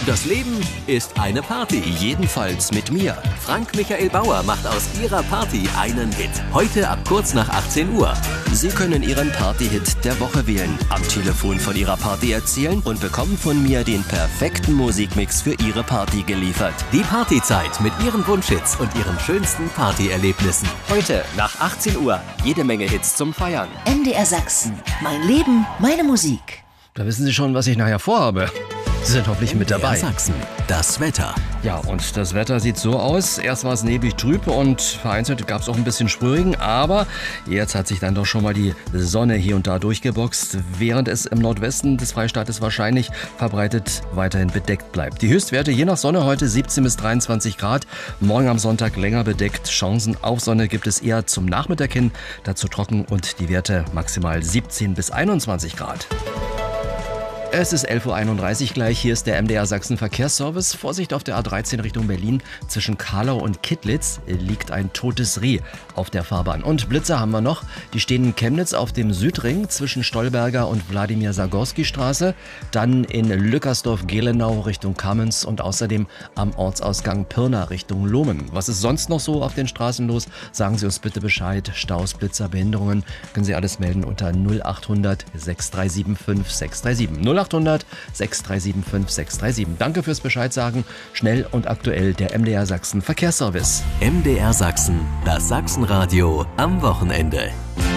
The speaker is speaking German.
Das Leben ist eine Party. Jedenfalls mit mir. Frank Michael Bauer macht aus ihrer Party einen Hit. Heute ab kurz nach 18 Uhr. Sie können Ihren Party-Hit der Woche wählen, am Telefon von Ihrer Party erzählen und bekommen von mir den perfekten Musikmix für Ihre Party geliefert. Die Partyzeit mit Ihren Wunschhits und Ihren schönsten Partyerlebnissen. Heute nach 18 Uhr. Jede Menge Hits zum Feiern. MDR Sachsen. Mein Leben, meine Musik. Da wissen Sie schon, was ich nachher vorhabe. Sie sind hoffentlich mit dabei. MDR Sachsen. Das Wetter. Ja, und das Wetter sieht so aus. Erst war es neblig trüb und vereinzelt gab es auch ein bisschen Sprühregen, aber jetzt hat sich dann doch schon mal die Sonne hier und da durchgeboxt, während es im Nordwesten des Freistaates wahrscheinlich verbreitet weiterhin bedeckt bleibt. Die Höchstwerte je nach Sonne heute 17 bis 23 Grad. Morgen am Sonntag länger bedeckt. Chancen auf Sonne gibt es eher zum Nachmittag hin. Dazu trocken und die Werte maximal 17 bis 21 Grad. Es ist 11.31 Uhr gleich. Hier ist der MDR Sachsen Verkehrsservice. Vorsicht auf der A13 Richtung Berlin. Zwischen Kahlau und Kittlitz liegt ein totes Reh auf der Fahrbahn. Und Blitzer haben wir noch. Die stehen in Chemnitz auf dem Südring zwischen Stolberger und Wladimir-Sagorski-Straße. Dann in Lückersdorf-Gelenau Richtung Kamenz und außerdem am Ortsausgang Pirna Richtung Lohmen. Was ist sonst noch so auf den Straßen los? Sagen Sie uns bitte Bescheid. Staus, Blitzer, Behinderungen. Können Sie alles melden unter 0800 6375 637. 0800 6375 637. Danke fürs Bescheid sagen. Schnell und aktuell der MDR Sachsen Verkehrsservice. MDR Sachsen. Das Sachsenradio am Wochenende.